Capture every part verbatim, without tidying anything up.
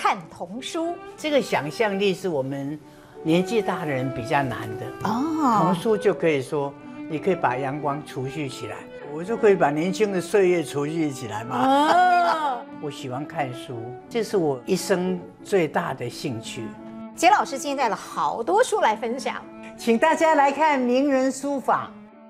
看童书。 这个想象力是我们年纪大的人比较难的哦。 童书就可以说，你可以把阳光储蓄起来，我就可以把年轻的岁月储蓄起来嘛。哦。我喜欢看书，这是我一生最大的兴趣。 杰老师今天带了好多书来分享， 请大家来看名人书房。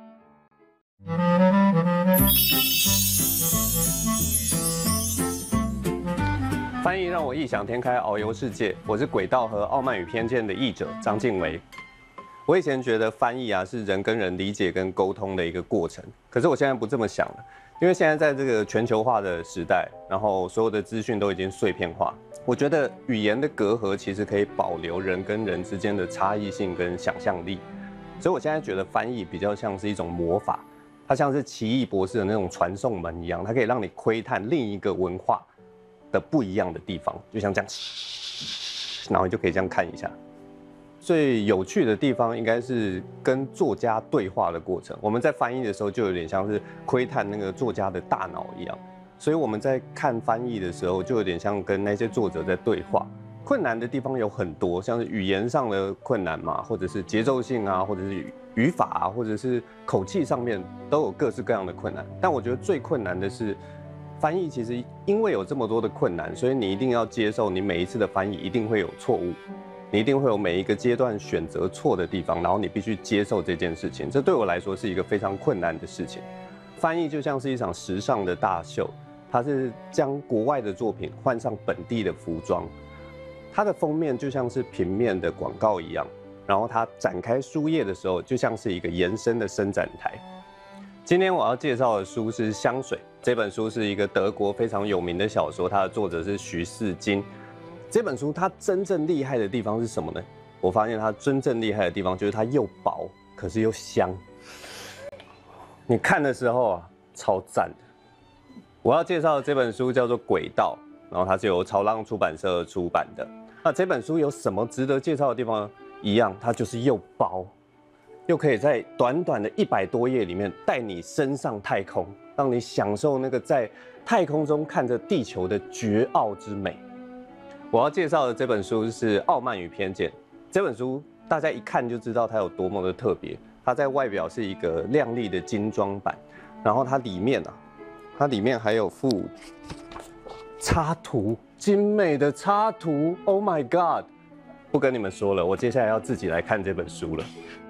翻译让我异想天开，遨游世界。我是《轨道和傲慢与偏见》的译者张敬维。我以前觉得翻译啊是人跟人理解跟沟通的一个过程，可是我现在不这么想了，因为现在在这个全球化的时代，然后所有的资讯都已经碎片化，我觉得语言的隔阂其实可以保留人跟人之间的差异性跟想象力，所以我现在觉得翻译比较像是一种魔法，它像是奇异博士的那种传送门一样，它可以让你窥探另一个文化的不一样的地方，就像这样，然后你就可以这样看一下。最有趣的地方应该是跟作家对话的过程。我们在翻译的时候，就有点像是窥探那个作家的大脑一样，所以我们在看翻译的时候，就有点像跟那些作者在对话。困难的地方有很多，像是语言上的困难嘛，或者是节奏性啊，或者是语法啊，或者是口气上面，都有各式各样的困难。但我觉得最困难的是，翻译其实因为有这么多的困难，所以你一定要接受，你每一次的翻译一定会有错误。你一定会有每一个阶段选择错的地方，然后你必须接受这件事情。这对我来说是一个非常困难的事情。翻译就像是一场时尚的大秀，它是将国外的作品换上本地的服装，它的封面就像是平面的广告一样，然后它展开书页的时候，就像是一个延伸的伸展台。今天我要介绍的书是《香水》，这本书是一个德国非常有名的小说，它的作者是徐四金。这本书它真正厉害的地方是什么呢？我发现它真正厉害的地方就是它又薄，可是又香。你看的时候啊，超赞的。我要介绍的这本书叫做《轨道》，然后它是由潮浪出版社出版的。那这本书有什么值得介绍的地方呢？一样，它就是又薄，又可以在短短的一百多页里面带你升上太空，让你享受那个在太空中看着地球的绝傲之美。我要介绍的这本书是《傲慢与偏见》。这本书大家一看就知道它有多么的特别。它在外表是一个亮丽的精装版，然后它里面啊，它里面还有附插图，精美的插图。Oh my god！ 不跟你们说了，我接下来要自己来看这本书了。